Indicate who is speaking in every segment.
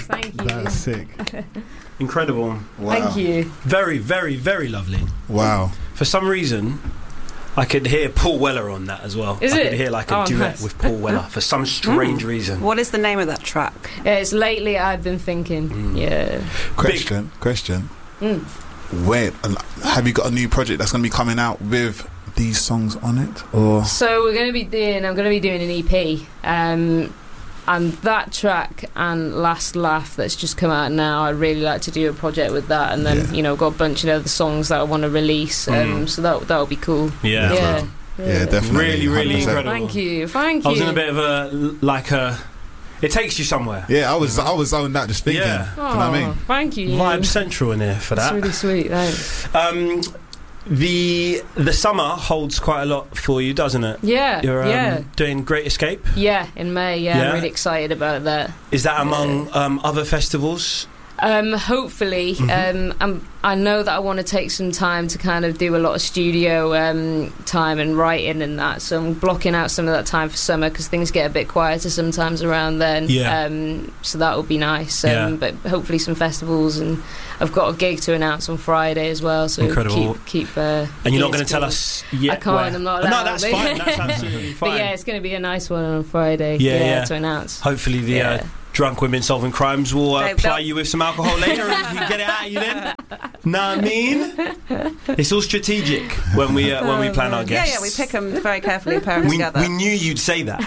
Speaker 1: Thank you.
Speaker 2: That's sick.
Speaker 3: Incredible.
Speaker 2: Wow.
Speaker 1: Thank you.
Speaker 3: Very, very, very lovely.
Speaker 2: Wow.
Speaker 3: For some reason, I could hear Paul Weller on that as well.
Speaker 1: Is
Speaker 3: I
Speaker 1: it?
Speaker 3: could hear like a duet
Speaker 1: nice.
Speaker 3: with Paul Weller for some strange reason.
Speaker 4: What is the name of that track?
Speaker 1: It's Lately I've Been Thinking. Yeah.
Speaker 2: Question. Wait, have you got a new project that's going to be coming out with these songs on it? Or
Speaker 1: So I'm going to be doing an EP. And that track and Last Laugh that's just come out now, I'd really like to do a project with that. And then, I've got a bunch of other songs that I want to release. So that'll be cool.
Speaker 3: Yeah.
Speaker 2: Yeah, definitely.
Speaker 3: Really, really
Speaker 2: 100%.
Speaker 3: incredible.
Speaker 1: Thank you.
Speaker 3: I was in a bit of it takes you somewhere.
Speaker 2: Yeah, I was on that just thinking.
Speaker 3: Yeah.
Speaker 2: Do you know what I mean?
Speaker 1: Thank you.
Speaker 3: Vibe Central in here for that.
Speaker 1: That's really sweet, thanks.
Speaker 3: The summer holds quite a lot for you, doesn't it?
Speaker 1: Yeah,
Speaker 3: You're doing Great Escape?
Speaker 1: Yeah, in May,
Speaker 3: Yeah.
Speaker 1: I'm really excited about that.
Speaker 3: Is that among other festivals?
Speaker 1: Hopefully. I know that I want to take some time to kind of do a lot of studio time and writing and that, so I'm blocking out some of that time for summer because things get a bit quieter sometimes around then. So that would be nice. But hopefully some festivals, and I've got a gig to announce on Friday as well, so
Speaker 3: incredible.
Speaker 1: keep
Speaker 3: and you're not going to tell us yet?
Speaker 1: I can't,
Speaker 3: where?
Speaker 1: I'm not allowed.
Speaker 3: No, that's fine, that's absolutely fine.
Speaker 1: But yeah, it's going to be a nice one on Friday to announce.
Speaker 3: Hopefully the drunk women solving crimes will ply you with some alcohol later and you get it out of you then. Know what I mean? It's all strategic when we plan our guests.
Speaker 4: Yeah, we pick them very carefully and pair them together.
Speaker 3: We knew you'd say that.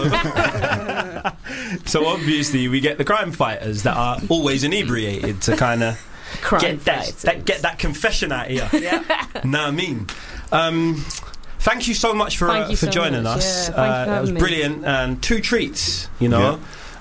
Speaker 3: So obviously we get the crime fighters that are always inebriated to kind of get that confession out of you. Know what I mean? Thank you so much for joining us. That was brilliant, and 2 treats, Yeah.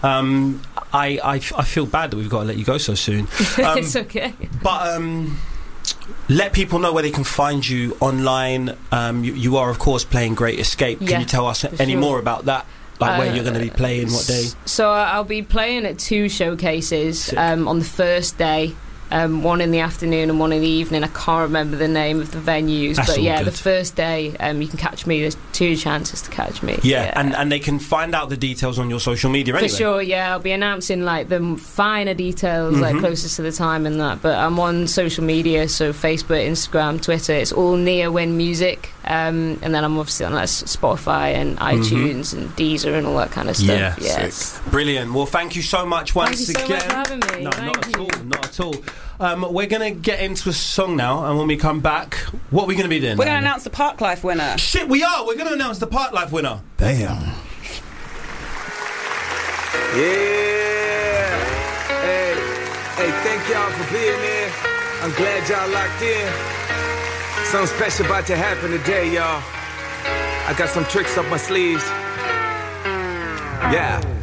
Speaker 3: I feel bad that we've got to let you go so soon.
Speaker 1: It's okay.
Speaker 3: But let people know where they can find you online. You are, of course, playing Great Escape. Can you tell us any more about that? Like where you're going to be playing, what day? So
Speaker 1: I'll be playing at 2 showcases on the first day. One in the afternoon and one in the evening. I can't remember the name of the venues, but the first day you can catch me. There's 2 chances to catch me. And they can find out the details on your social media anyway. For sure, I'll be announcing like the finer details like closest to the time and that, but I'm on social media, so Facebook, Instagram, Twitter, it's all Nia Win Music, and then I'm obviously on Spotify and iTunes and Deezer and all that kind of stuff. Yes.
Speaker 3: Brilliant. Well, thank you so much once again.
Speaker 1: Thank you so much for having me.
Speaker 3: No, not at all. We're going to get into a song now, and when we come back, what are we going to be doing?
Speaker 4: We're going to announce the Park Life winner.
Speaker 3: Shit, we are! We're going to announce the Park Life winner.
Speaker 2: Damn.
Speaker 5: Yeah. Hey, thank y'all for being here. I'm glad y'all locked in. Something special about to happen today, y'all. I got some tricks up my sleeves. Yeah.